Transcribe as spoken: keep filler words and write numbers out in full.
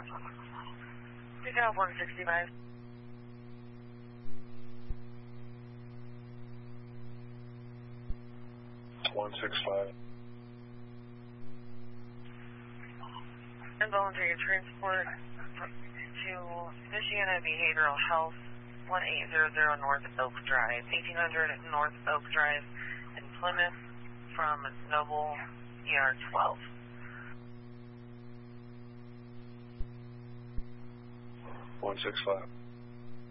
Pick up one sixty-five. one six five. Involuntary transport to Michiana Behavioral Health, eighteen hundred North Oak Drive, eighteen hundred North Oak Drive in Plymouth from Noble E R twelve. one six five.